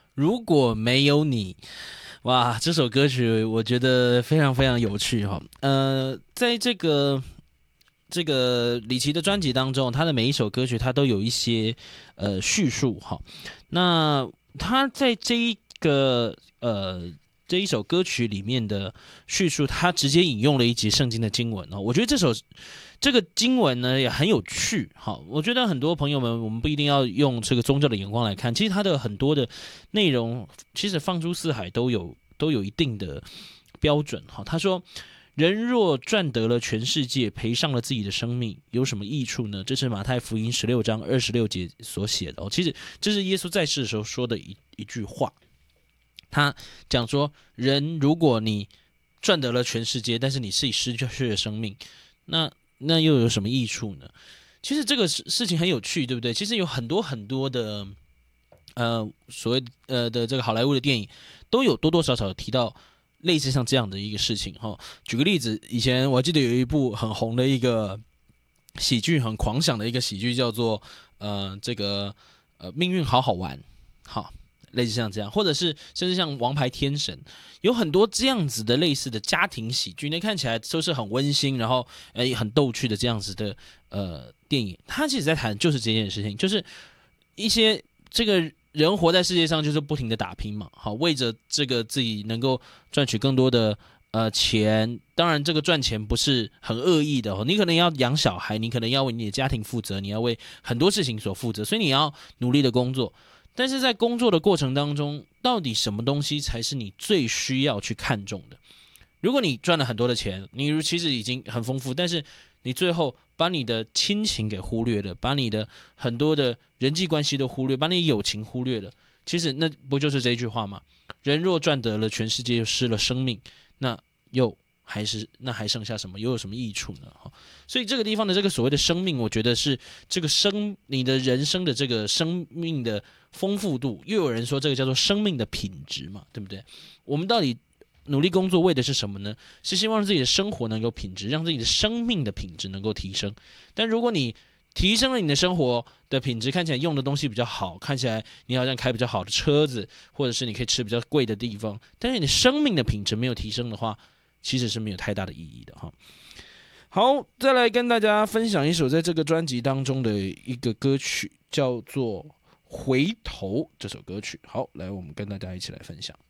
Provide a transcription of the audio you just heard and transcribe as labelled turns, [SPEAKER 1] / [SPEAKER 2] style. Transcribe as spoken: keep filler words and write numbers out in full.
[SPEAKER 1] 如果没有你，哇，这首歌曲我觉得非常非常有趣哈。呃，在这个这个李琦的专辑当中，他的每一首歌曲他都有一些呃叙述哈。那他在这一个呃这一首歌曲里面的叙述，他直接引用了一节圣经的经文哦。我觉得这首这个经文呢也很有趣，好，我觉得很多朋友们，我们不一定要用这个宗教的眼光来看，其实它的很多的内容，其实放诸四海都有都有一定的标准。好，他说。人若赚得了全世界，赔上了自己的生命，有什么益处呢？这是马太福音十六章二十六节所写的哦。其实这是耶稣在世的时候说的一一句话。他讲说，人如果你赚得了全世界，但是你自己失去了生命，那那又有什么益处呢？其实这个事情很有趣，对不对？其实有很多很多的呃所谓呃的这个好莱坞的电影，都有多多少少提到类似像这样的一个事情哈。举个例子，以前我记得有一部很红的一个喜剧，很狂想的一个喜剧，叫做呃这个呃命运好好玩，好。类似像这样，或者是甚至像《王牌天神》，有很多这样子的类似的家庭喜剧，那看起来都是很温馨，然后呃很逗趣的这样子的呃电影。它其实在谈就是这件事情，就是一些这个人活在世界上就是不停的打拼嘛，好，为着这个自己能够赚取更多的呃钱。当然，这个赚钱不是很恶意的哦，你可能要养小孩，你可能要为你的家庭负责，你要为很多事情所负责，所以你要努力的工作。但是在工作的过程当中，到底什么东西才是你最需要去看重的？如果你赚了很多的钱，你其实已经很丰富，但是你最后把你的亲情给忽略了，把你的很多的人际关系都忽略，把你友情忽略了，其实那不就是这句话吗？人若赚得了全世界，又失了生命，那又还是那还剩下什么？又有什么益处呢？所以这个地方的这个所谓的生命，我觉得是这个生你的人生的这个生命的丰富度，又有人说这个叫做生命的品质嘛，对不对？我们到底努力工作为的是什么呢？是希望自己的生活能够品质，让自己的生命的品质能够提升。但如果你提升了你的生活的品质，看起来用的东西比较好，看起来你好像开比较好的车子，或者是你可以吃比较贵的地方，但是你的生命的品质没有提升的话，其实是没有太大的意义的哈。好，再来跟大家分享一首在这个专辑当中的一个歌曲，叫做《回头》这首歌曲。好，来我们跟大家一起来分享。